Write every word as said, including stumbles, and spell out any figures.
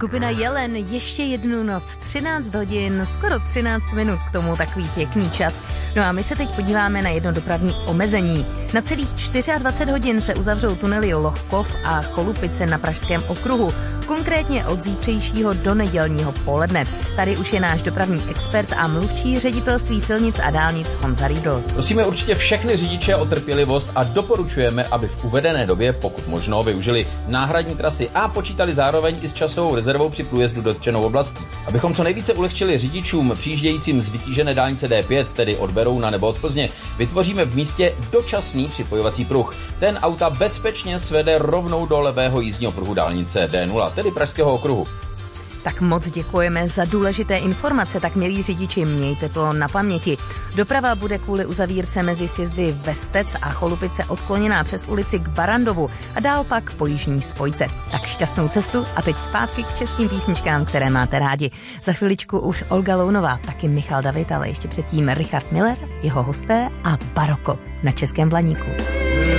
Skupina Jelen ještě jednu noc, třináct hodin, skoro třináct minut, k tomu takový pěkný čas. No a my se teď podíváme na jedno dopravní omezení. Na celých dvacet čtyři hodin se uzavřou tunely Lohkov a Cholupice na Pražském okruhu, konkrétně od zítřejšího do nedělního poledne. Tady už je náš dopravní expert a mluvčí Ředitelství silnic a dálnic Honza Riedl. Prosíme určitě všechny řidiče o trpělivost a doporučujeme, aby v uvedené době, pokud možno, využili náhradní trasy a počítali zároveň i s časovou rezervou při průjezdu dotčenou oblastí. Abychom co nejvíce ulehčili řidičům přijíždějícím z vytížené dálnice D pět, tedy od Berouna nebo od Plzně, vytvoříme v místě dočasný připojovací pruh. Ten auta bezpečně svede rovnou do levého jízdního pruhu dálnice D nula, tedy Pražského okruhu. Tak moc děkujeme za důležité informace, tak milí řidiči, mějte to na paměti. Doprava bude kvůli uzavírce mezi sjezdy Vestec a Cholupice odkloněná přes ulici k Barandovu a dál pak po jižní spojce. Tak šťastnou cestu a teď zpátky k českým písničkám, které máte rádi. Za chviličku už Olga Lounová, taky Michal David, ale ještě předtím Richard Miller, jeho hosté a Baroko na Českém Blaníku.